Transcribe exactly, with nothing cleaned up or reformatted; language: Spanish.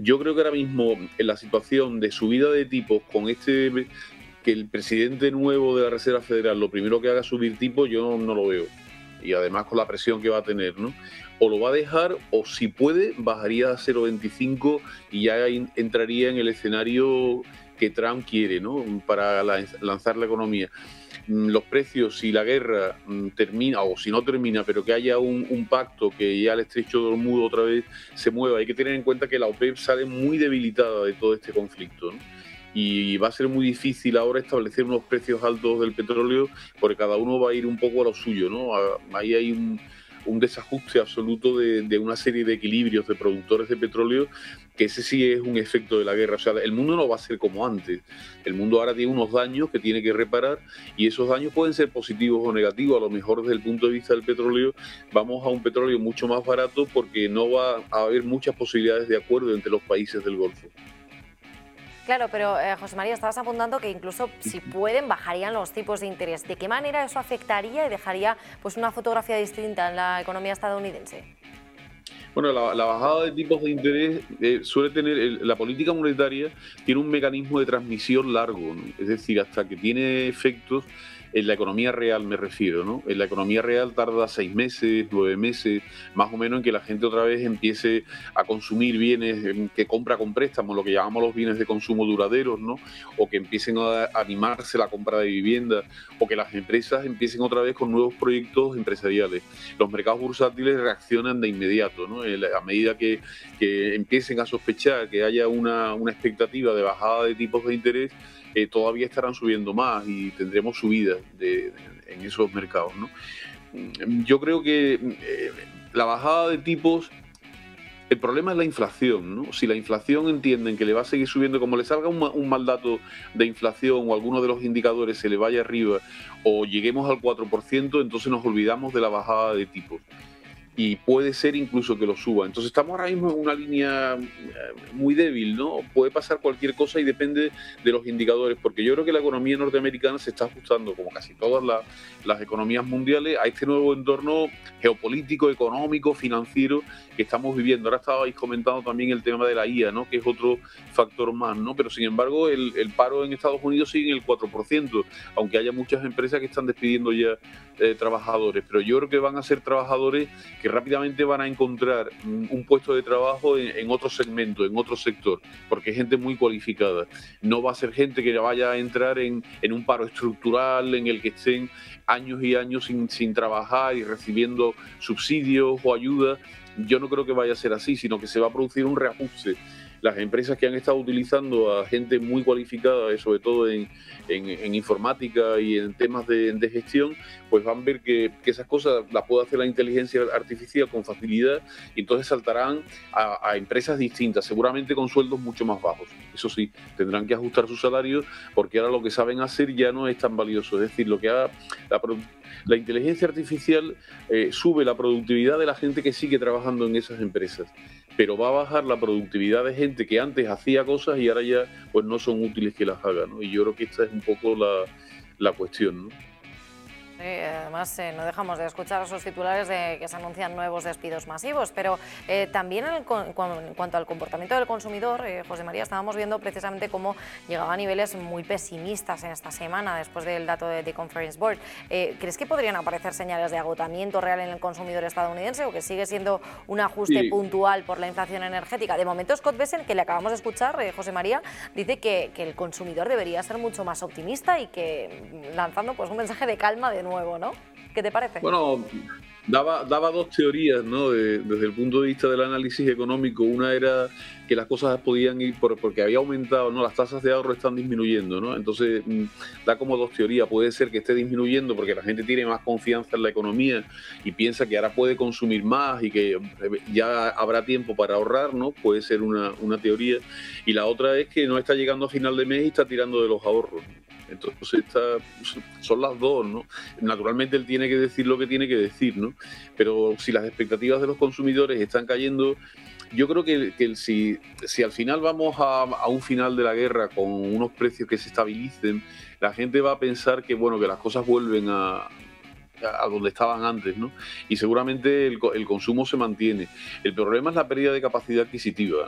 Yo creo que ahora mismo en la situación de subida de tipos con este, que el presidente nuevo de la Reserva Federal lo primero que haga es subir tipos, yo no, no lo veo. Y además con la presión que va a tener, ¿no? O lo va a dejar, o si puede, bajaría a cero coma veinticinco y ya entraría en el escenario que Trump quiere, ¿no? Para la, lanzar la economía. Los precios, si la guerra termina, o si no termina, pero que haya un, un pacto, que ya el estrecho de Hormuz otra vez se mueva. Hay que tener en cuenta que la OPEP sale muy debilitada de todo este conflicto, ¿no? Y va a ser muy difícil ahora establecer unos precios altos del petróleo, porque cada uno va a ir un poco a lo suyo, ¿no? Ahí hay un, un desajuste absoluto de, de una serie de equilibrios de productores de petróleo, que ese sí es un efecto de la guerra. O sea, el mundo no va a ser como antes. El mundo ahora tiene unos daños que tiene que reparar, y esos daños pueden ser positivos o negativos. A lo mejor desde el punto de vista del petróleo vamos a un petróleo mucho más barato, porque no va a haber muchas posibilidades de acuerdo entre los países del Golfo. Claro, pero eh, José María, estabas apuntando que incluso si pueden bajarían los tipos de interés. ¿De qué manera eso afectaría y dejaría pues una fotografía distinta en la economía estadounidense? Bueno, la, la bajada de tipos de interés eh, suele tener, el, la política monetaria tiene un mecanismo de transmisión largo, ¿no? Es decir, hasta que tiene efectos en la economía real, me refiero, ¿no? En la economía real tarda seis meses, nueve meses, más o menos, en que la gente otra vez empiece a consumir bienes que compra con préstamos, lo que llamamos los bienes de consumo duraderos, ¿no? O que empiecen a animarse la compra de vivienda, o que las empresas empiecen otra vez con nuevos proyectos empresariales. Los mercados bursátiles reaccionan de inmediato, ¿no? A medida que, que empiecen a sospechar que haya una, una expectativa de bajada de tipos de interés, Eh, todavía estarán subiendo más y tendremos subidas de, de, en esos mercados, ¿no? Yo creo que eh, la bajada de tipos, el problema es la inflación, ¿no? Si la inflación entienden que le va a seguir subiendo, como le salga un, un mal dato de inflación o alguno de los indicadores se le vaya arriba, o lleguemos al cuatro por ciento, entonces nos olvidamos de la bajada de tipos. Y puede ser incluso que lo suba. Entonces estamos ahora mismo en una línea muy débil, ¿no? Puede pasar cualquier cosa y depende de los indicadores, porque yo creo que la economía norteamericana se está ajustando, como casi todas las, las economías mundiales, a este nuevo entorno geopolítico, económico, financiero que estamos viviendo. Ahora estabais comentando también el tema de la I A, ¿no? Que es otro factor más, ¿no? Pero sin embargo el, el paro en Estados Unidos sigue en el cuatro por ciento, aunque haya muchas empresas que están despidiendo ya eh, trabajadores, pero yo creo que van a ser trabajadores que rápidamente van a encontrar un puesto de trabajo en, en otro segmento, en otro sector, porque es gente muy cualificada. No va a ser gente que vaya a entrar en, en un paro estructural en el que estén años y años sin, sin trabajar y recibiendo subsidios o ayuda. Yo no creo que vaya a ser así, sino que se va a producir un reajuste. Las empresas que han estado utilizando a gente muy cualificada, sobre todo en, en, en informática y en temas de, de gestión, pues van a ver que, que esas cosas las puede hacer la inteligencia artificial con facilidad, y entonces saltarán a, a empresas distintas, seguramente con sueldos mucho más bajos. Eso sí, tendrán que ajustar sus salarios, porque ahora lo que saben hacer ya no es tan valioso. Es decir, lo que ha, la, la inteligencia artificial eh, sube la productividad de la gente que sigue trabajando en esas empresas, pero va a bajar la productividad de gente que antes hacía cosas y ahora ya pues no son útiles que las haga, ¿no? Y yo creo que esta es un poco la, la cuestión, ¿no? Sí, además eh, no dejamos de escuchar esos titulares de que se anuncian nuevos despidos masivos, pero eh, también en, el, en cuanto al comportamiento del consumidor, eh, José María, estábamos viendo precisamente cómo llegaba a niveles muy pesimistas en esta semana después del dato de The Conference Board. Eh, ¿Crees que podrían aparecer señales de agotamiento real en el consumidor estadounidense, o que sigue siendo un ajuste sí. puntual por la inflación energética? De momento, Scott Bessent, que le acabamos de escuchar, eh, José María, dice que, que el consumidor debería ser mucho más optimista y que lanzando pues un mensaje de calma de nuevo. ¿No? ¿Qué te parece? Bueno, daba, daba dos teorías, ¿no? De, desde el punto de vista del análisis económico. Una era que las cosas podían ir por, porque había aumentado, ¿no? Las tasas de ahorro están disminuyendo, ¿no? Entonces da como dos teorías. Puede ser que esté disminuyendo porque la gente tiene más confianza en la economía y piensa que ahora puede consumir más y que ya habrá tiempo para ahorrar, ¿no? Puede ser una, una teoría. Y la otra es que no está llegando a final de mes y está tirando de los ahorros. Entonces está, son las dos, ¿no? Naturalmente él tiene que decir lo que tiene que decir, ¿no? Pero si las expectativas de los consumidores están cayendo, yo creo que, que si, si al final vamos a, a un final de la guerra con unos precios que se estabilicen, la gente va a pensar que, bueno, que las cosas vuelven a, a donde estaban antes, ¿no? Y seguramente el, el consumo se mantiene. El problema es la pérdida de capacidad adquisitiva.